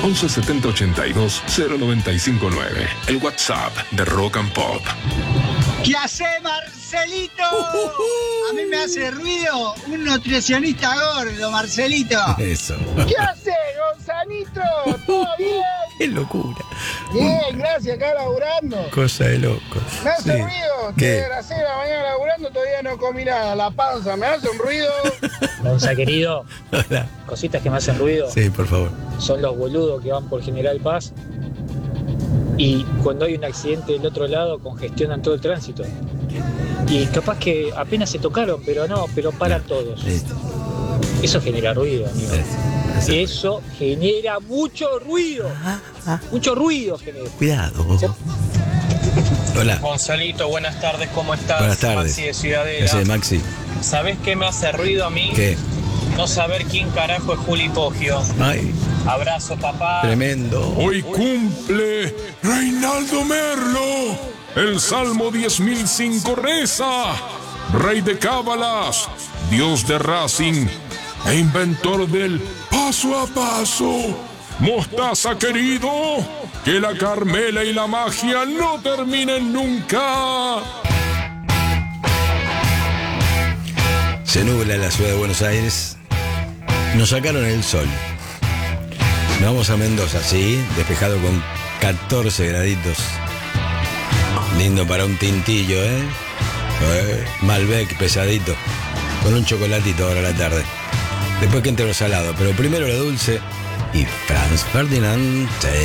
11 70 82 0959. El WhatsApp de Rock and Pop. ¿Qué hace, Marcelito? A mí me hace ruido un nutricionista gordo, Marcelito. Eso. ¿Qué hace, Gonzalito? ¿Todo bien? Qué locura. Bien, gracias, acá laburando. Cosa de locos. Me hace Sí. ruido. ¿Qué? Desde las 6 de la mañana laburando todavía no comí nada. La panza me hace un ruido. Gonza, querido, Hola. cositas que me hacen ruido Sí, por favor. son los boludos que van por General Paz y cuando hay un accidente del otro lado congestionan todo el tránsito. Y capaz que apenas se tocaron, pero paran todos. Listo. Eso genera ruido, amigo. Eso. Eso genera mucho ruido. Mucho ruido genera. Cuidado. Hola. Gonzalito, buenas tardes, ¿cómo estás? Buenas tardes. Maxi de Ciudadela. Ese es Maxi. ¿Sabés qué me hace ruido a mí? ¿Qué? No saber quién carajo es Juli Poggio. Ay, Abrazo, papá. tremendo. Hoy cumple Reinaldo Merlo. El Salmo 10.005 reza: Rey de cábalas, Dios de Racing e inventor del paso a paso. Mostaza querido, que la Carmela y la magia no terminen nunca. Se nubla la ciudad de Buenos Aires. Nos sacaron el sol. Nos vamos a Mendoza, sí, despejado con 14 graditos. Lindo para un tintillo, ¿eh? Malbec pesadito. Con un chocolatito ahora a la tarde. Después que entre lo salado, pero primero lo dulce. Y Franz Ferdinand, take